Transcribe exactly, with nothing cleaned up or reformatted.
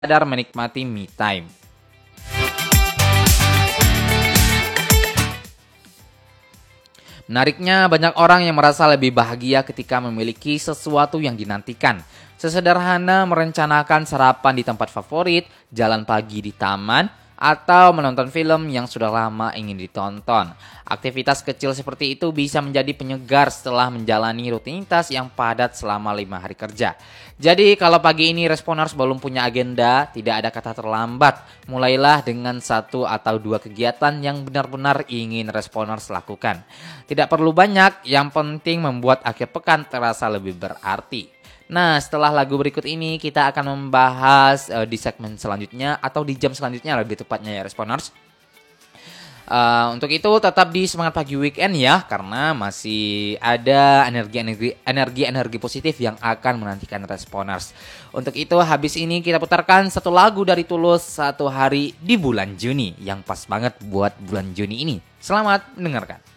sadar menikmati me time. Menariknya, banyak orang yang merasa lebih bahagia ketika memiliki sesuatu yang dinantikan. Sesederhana merencanakan sarapan di tempat favorit, jalan pagi di taman, atau menonton film yang sudah lama ingin ditonton. Aktivitas kecil seperti itu bisa menjadi penyegar setelah menjalani rutinitas yang padat selama lima hari kerja. Jadi kalau pagi ini Responers belum punya agenda, tidak ada kata terlambat. Mulailah dengan satu atau dua kegiatan yang benar-benar ingin Responers lakukan. Tidak perlu banyak, yang penting membuat akhir pekan terasa lebih berarti. Nah, setelah lagu berikut ini kita akan membahas uh, di segmen selanjutnya atau di jam selanjutnya lebih tepatnya ya Responers. Uh, untuk itu tetap di Semangat Pagi Weekend ya, karena masih ada energi-energi energi-energi positif yang akan menantikan Responers. Untuk itu habis ini kita putarkan satu lagu dari Tulus, Satu Hari di Bulan Juni, yang pas banget buat bulan Juni ini. Selamat mendengarkan.